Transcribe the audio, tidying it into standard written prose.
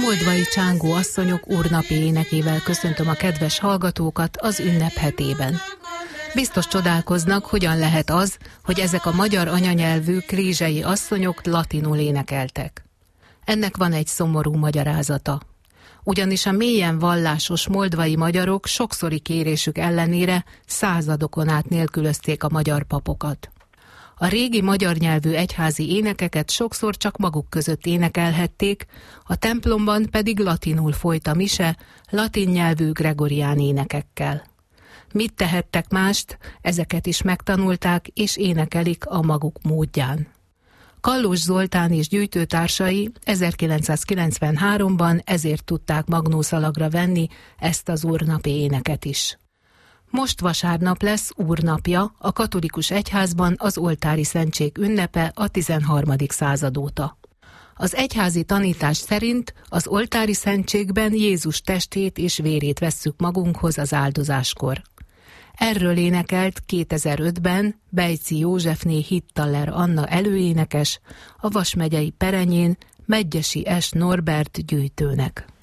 Moldvai csángó asszonyok úrnapi énekével köszöntöm a kedves hallgatókat az ünnep hetében. Biztos csodálkoznak, hogyan lehet az, hogy ezek a magyar anyanyelvű krízsei asszonyok latinul énekeltek. Ennek van egy szomorú magyarázata. Ugyanis a mélyen vallásos moldvai magyarok sokszori kérésük ellenére századokon át nélkülözték a magyar papokat. A régi magyar nyelvű egyházi énekeket sokszor csak maguk között énekelhették, a templomban pedig latinul folyt a mise, latin nyelvű gregorián énekekkel. Mit tehettek mást, ezeket is megtanulták és énekelik a maguk módján. Kallós Zoltán és gyűjtőtársai 1993-ban ezért tudták magnószalagra venni ezt az úrnapi éneket is. Most vasárnap lesz úrnapja, a katolikus egyházban az oltári szentség ünnepe a 13. század óta. Az egyházi tanítás szerint az oltári szentségben Jézus testét és vérét vesszük magunkhoz az áldozáskor. Erről énekelt 2005-ben Bejci Józsefné Hittaler Anna előénekes, a Vas megyei Perenyén Medgyessy S. Norbert gyűjtőnek.